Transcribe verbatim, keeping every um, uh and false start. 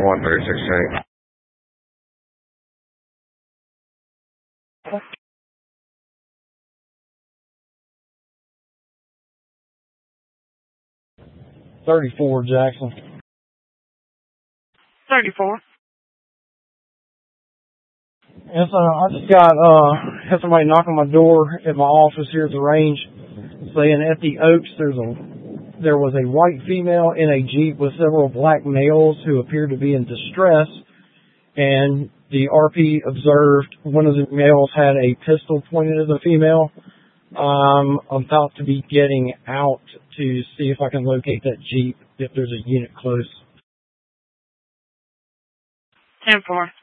one three six eight. thirty-four, Jackson. thirty-four. Yes, uh, I just got, uh, had somebody knock on my door at my office here at the range saying at the Oaks there's a, there was a white female in a Jeep with several black males who appeared to be in distress, and the R P observed one of the males had a pistol pointed at the female. Um, I'm about to be getting out to see if I can locate that Jeep, if there's a unit close. ten four.